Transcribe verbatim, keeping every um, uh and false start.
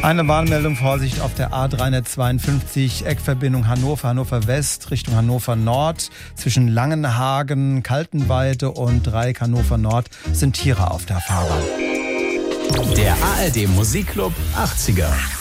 Eine Warnmeldung, Vorsicht auf der A dreihundertzweiundfünfzig, Eckverbindung Hannover, Hannover West, Richtung Hannover Nord. Zwischen Langenhagen, Kaltenweide und Dreieck Hannover Nord sind Tiere auf der Fahrbahn. Der A R D Musikclub achtziger.